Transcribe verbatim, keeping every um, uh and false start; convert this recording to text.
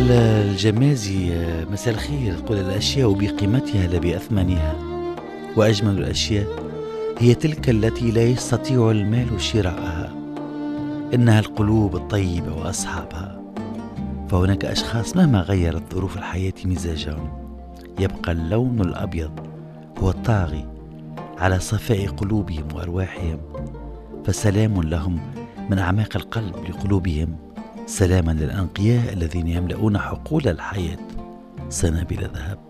يقول الجمازي مساء الخير، يقول الأشياء بقيمتها لا بأثمنها، وأجمل الأشياء هي تلك التي لا يستطيع المال شراءها، إنها القلوب الطيبة وأصحابها. فهناك أشخاص مهما غيرت ظروف الحياة مزاجهم يبقى اللون الأبيض هو الطاغي على صفاء قلوبهم وأرواحهم، فسلام لهم من أعماق القلب لقلوبهم، سلاما للأنقياء الذين يملؤون حقول الحياة سنابل ذهب.